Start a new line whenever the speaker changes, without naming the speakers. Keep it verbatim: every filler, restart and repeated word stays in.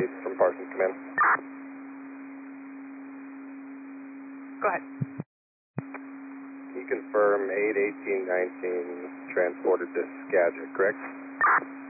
from Parsons Command.
Go ahead.
Can you confirm eight eighteen nineteen transported to Skagit, correct?